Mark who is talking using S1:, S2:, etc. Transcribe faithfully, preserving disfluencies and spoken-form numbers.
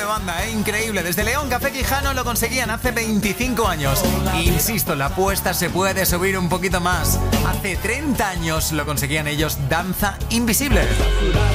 S1: banda, ¿eh? Increíble. Desde León, Café Quijano lo conseguían hace veinticinco años. Insisto, la apuesta se puede subir un poquito más. Hace treinta años lo conseguían ellos, Danza Invisible.